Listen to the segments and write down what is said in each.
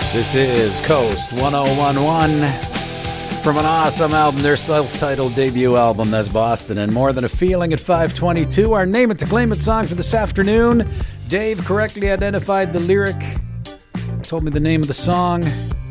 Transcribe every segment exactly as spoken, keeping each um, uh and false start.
This is Coast one oh one one from an awesome album, their self-titled debut album, that's Boston, and More Than a Feeling at five twenty-two. Our Name It to Claim It song for this afternoon. Dave correctly identified the lyric, told me the name of the song.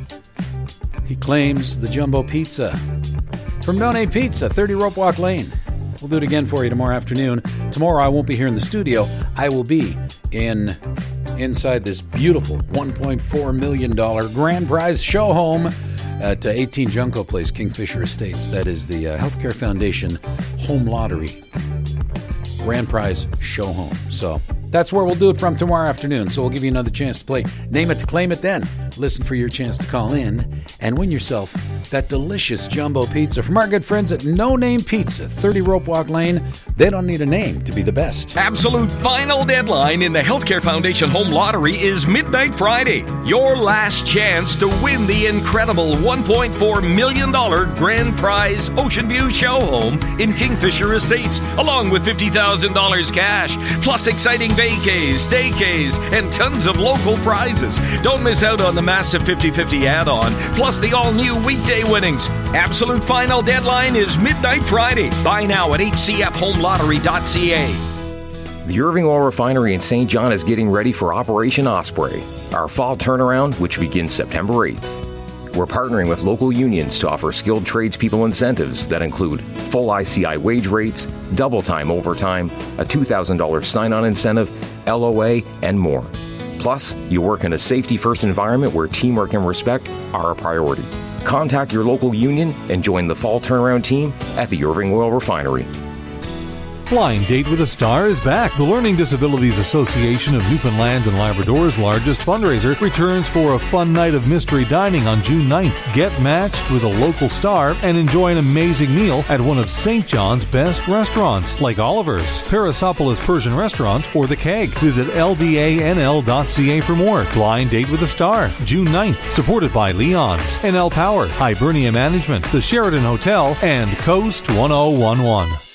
He claims the Jumbo Pizza from No Name Pizza, thirty Rope Walk Lane. We'll do it again for you tomorrow afternoon. Tomorrow I won't be here in the studio. I will be in inside this beautiful one point four million dollars grand prize show home at uh, eighteen Junco Place, Kingfisher Estates. That is the uh, Healthcare Foundation Home Lottery grand prize show home. So that's where we'll do it from tomorrow afternoon. So we'll give you another chance to play Name It to Claim It then. Listen for your chance to call in and win yourself that delicious jumbo pizza from our good friends at No Name Pizza, thirty Rope Walk Lane. They don't need a name to be the best. Absolute final deadline in the Healthcare Foundation Home Lottery is midnight Friday. Your last chance to win the incredible one point four million dollars grand prize Ocean View show home in Kingfisher Estates, along with fifty thousand dollars cash, plus exciting vacays, staycays, and tons of local prizes. Don't miss out on the massive fifty-fifty add-on, plus the all-new weekday winnings. Absolute final deadline is midnight Friday. Buy now at h c f home lottery dot c a. The Irving Oil Refinery in Saint John is getting ready for Operation Osprey, our fall turnaround, which begins September eighth. We're partnering with local unions to offer skilled tradespeople incentives that include full I C I wage rates, double time overtime, a two thousand dollars sign-on incentive, L O A, and more. Plus, you work in a safety-first environment where teamwork and respect are a priority. Contact your local union and join the fall turnaround team at the Irving Oil Refinery. Blind Date with a Star is back. The Learning Disabilities Association of Newfoundland and Labrador's largest fundraiser returns for a fun night of mystery dining on June ninth. Get matched with a local star and enjoy an amazing meal at one of Saint John's best restaurants, like Oliver's, Parasopolis Persian Restaurant, or The Keg. Visit L D A N L dot c a for more. Blind Date with a Star, June ninth, supported by Leon's, N L Power, Hibernia Management, the Sheraton Hotel, and Coast one oh one one.